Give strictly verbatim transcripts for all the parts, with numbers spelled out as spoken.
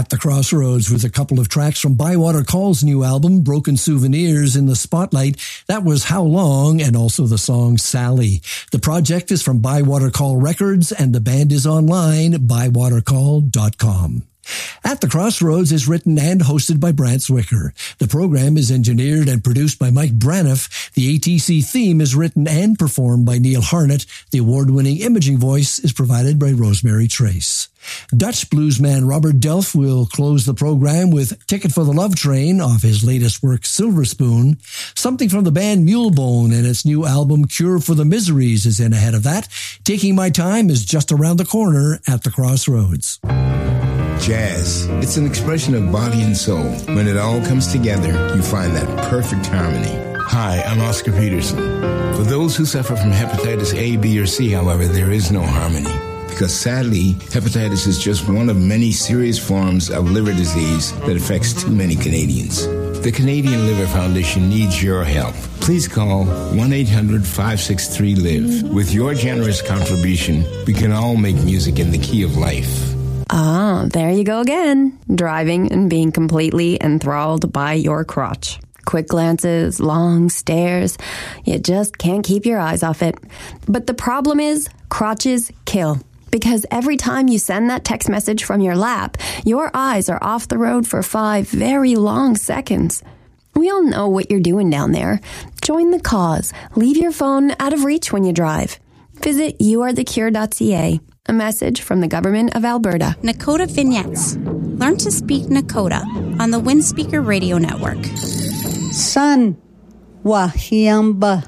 At the Crossroads with a couple of tracks from Bywater Call's new album, Broken Souvenirs in the Spotlight. That was How Long and also the song Sally. The project is from Bywater Call Records and the band is online, bywater call dot com. At the Crossroads is written and hosted by Brant Zwicker. The program is engineered and produced by Mike Braniff. The A T C theme is written and performed by Neil Harnett. The award-winning imaging voice is provided by Rosemary Trace. Dutch bluesman Robert Delf will close the program with Ticket for the Love Train off his latest work, Silver Spoon. Something from the band Mulebone and its new album, Cure for the Miseries, is in ahead of that. Taking My Time is just around the corner at the Crossroads. Jazz. It's an expression of body and soul. When it all comes together, you find that perfect harmony. Hi, I'm Oscar Peterson. For those who suffer from hepatitis A, B, or C, however, there is no harmony. Because sadly, hepatitis is just one of many serious forms of liver disease that affects too many Canadians. The Canadian Liver Foundation needs your help. Please call one eight hundred five six three live. With your generous contribution, we can all make music in the key of life. Ah, there you go again. Driving and being completely enthralled by your crotch. Quick glances, long stares. You just can't keep your eyes off it. But the problem is, crotches kill. Because every time you send that text message from your lap, your eyes are off the road for five very long seconds. We all know what you're doing down there. Join the cause. Leave your phone out of reach when you drive. Visit you are the cure dot c a. A message from the Government of Alberta. Nakota Vignettes. Learn to speak Nakota on the Windspeaker Radio Network. Sun Wahiamba.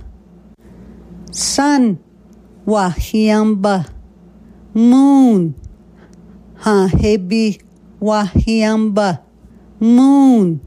Sun Wahiamba. Moon Hahebi Wahiamba. Moon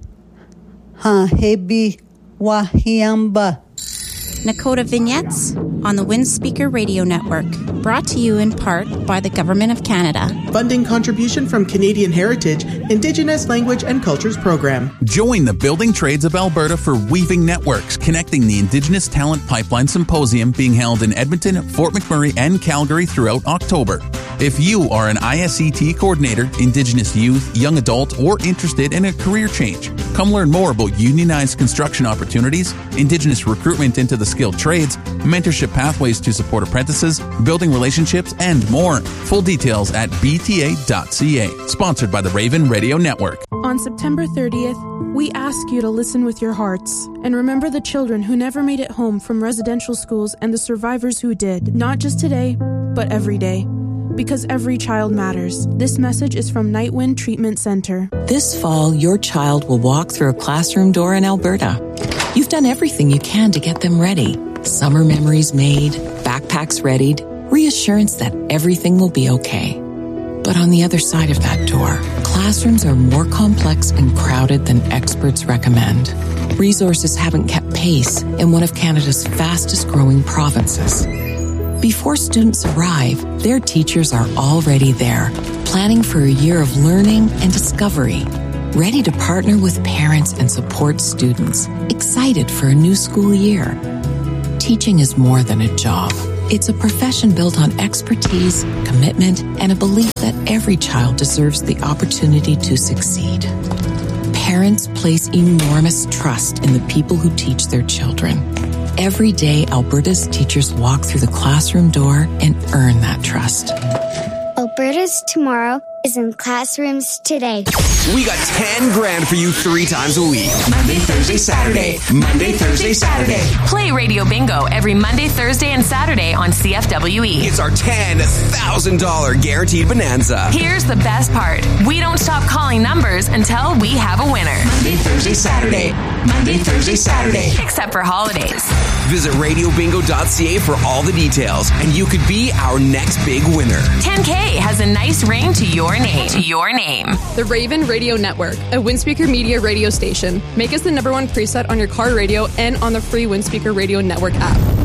Hahebi Wahiamba. Nakota Vignettes on the Windspeaker Radio Network. Brought to you in part by the Government of Canada. Funding contribution from Canadian Heritage, Indigenous Language and Cultures Program. Join the Building Trades of Alberta for Weaving Networks, connecting the Indigenous Talent Pipeline Symposium being held in Edmonton, Fort McMurray, and Calgary throughout October. If you are an I S E T coordinator, Indigenous youth, young adult, or interested in a career change, come learn more about unionized construction opportunities, Indigenous recruitment into the skilled trades, mentorship pathways to support apprentices, building relationships, and more. Full details at b t a dot c a. Sponsored by the Raven Radio Network. On September thirtieth, we ask you to listen with your hearts and remember the children who never made it home from residential schools and the survivors who did, not just today, but every day. Because every child matters. This message is from Nightwind Treatment Center. This fall, your child will walk through a classroom door in Alberta. You've done everything you can to get them ready. Summer memories made, backpacks readied, reassurance that everything will be okay. But on the other side of that door, classrooms are more complex and crowded than experts recommend. Resources haven't kept pace in one of Canada's fastest growing provinces. Before students arrive, their teachers are already there, planning for a year of learning and discovery, ready to partner with parents and support students, excited for a new school year. Teaching is more than a job. It's a profession built on expertise, commitment, and a belief that every child deserves the opportunity to succeed. Parents place enormous trust in the people who teach their children. Every day, Alberta's teachers walk through the classroom door and earn that trust. Alberta's tomorrow is in classrooms today. We got ten grand for you three times a week. Monday, Thursday, Saturday. Monday, Thursday, Saturday. Play Radio Bingo every Monday, Thursday, and Saturday on C F W E. It's our ten thousand dollars guaranteed bonanza. Here's the best part. We don't stop calling numbers until we have a winner. Monday, Thursday, Saturday. Monday, Thursday, Saturday. Except for holidays. Visit radio bingo dot c a for all the details, and you could be our next big winner. ten K has a nice ring to your name. To your name. The Raven Radio Network, a Windspeaker Media radio station. Make us the number one preset on your car radio and on the free Windspeaker Radio Network app.